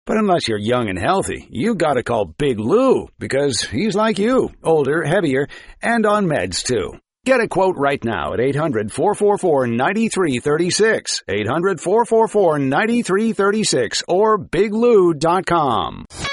But unless you're young and healthy, you gotta call Big Lou, because he's like you, older, heavier, and on meds too. Get a quote right now at 800-444-9336, 800-444-9336, or BigLou.com.